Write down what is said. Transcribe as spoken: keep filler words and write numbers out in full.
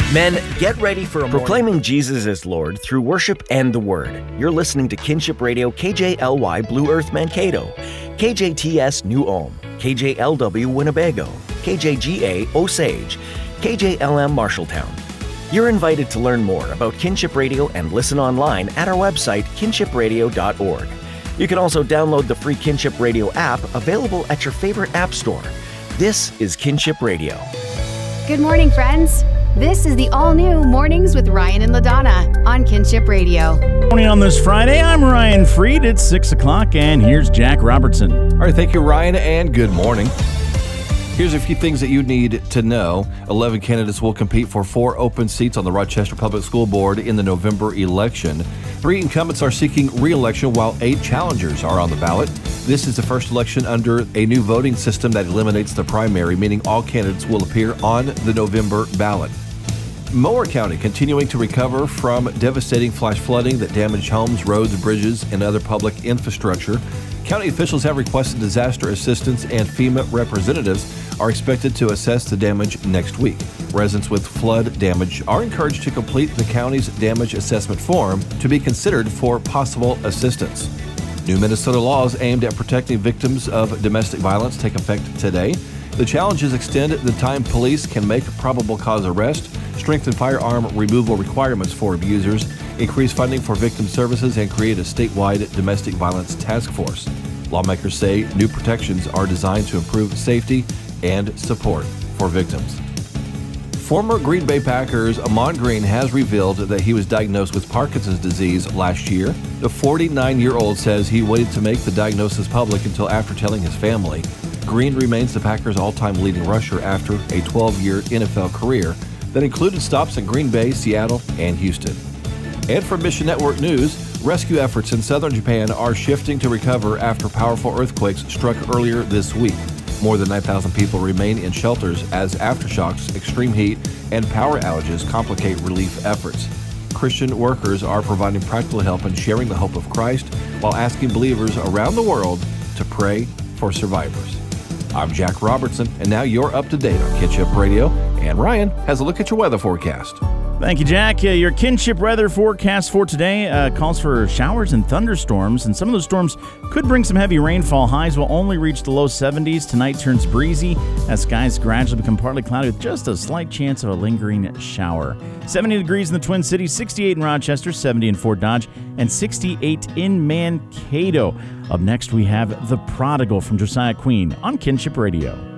Men, get ready for a Proclaiming morning. Jesus as Lord through worship and the Word. You're listening to Kinship Radio K J L Y Blue Earth Mankato, K J T S New Ulm, K J L W Winnebago, K J G A Osage, K J L M Marshalltown. You're invited to learn more about Kinship Radio and listen online at our website, kinship radio dot org. You can also download the free Kinship Radio app available at your favorite app store. This is Kinship Radio. Good morning, friends. This is the all-new Mornings with Ryan and LaDonna on Kinship Radio. Morning on this Friday. I'm Ryan Freed. It's six o'clock, and here's Jack Robertson. All right, thank you, Ryan, and good morning. Here's a few things that you need to know. eleven candidates will compete for four open seats on the Rochester Public School Board in the November election. Three incumbents are seeking re-election, while eight challengers are on the ballot. This is the first election under a new voting system that eliminates the primary, meaning all candidates will appear on the November ballot. Mower County continuing to recover from devastating flash flooding that damaged homes, roads, bridges, and other public infrastructure. County officials have requested disaster assistance, and FEMA representatives are expected to assess the damage next week. Residents with flood damage are encouraged to complete the county's damage assessment form to be considered for possible assistance. New Minnesota laws aimed at protecting victims of domestic violence take effect today. The challenges extend the time police can make a probable cause arrest, strengthen firearm removal requirements for abusers, increase funding for victim services, and create a statewide domestic violence task force. Lawmakers say new protections are designed to improve safety and support for victims. Former Green Bay Packers Ahman Green has revealed that he was diagnosed with Parkinson's disease last year. The forty-nine-year-old says he waited to make the diagnosis public until after telling his family. Green remains the Packers' all-time leading rusher after a twelve-year N F L career that included stops in Green Bay, Seattle, and Houston. And from Mission Network News, rescue efforts in southern Japan are shifting to recover after powerful earthquakes struck earlier this week. More than nine thousand people remain in shelters as aftershocks, extreme heat, and power outages complicate relief efforts. Christian workers are providing practical help and sharing the hope of Christ while asking believers around the world to pray for survivors. I'm Jack Robertson, and now you're up to date on Kinship Radio, and Ryan has a look at your weather forecast. Thank you, Jack. Uh, your Kinship weather forecast for today uh, calls for showers and thunderstorms, and some of those storms could bring some heavy rainfall. Highs will only reach the low seventies. Tonight turns breezy as skies gradually become partly cloudy with just a slight chance of a lingering shower. seventy degrees in the Twin Cities, sixty-eight in Rochester, seventy in Fort Dodge, and sixty-eight in Mankato. Up next, we have The Prodigal from Josiah Queen on Kinship Radio.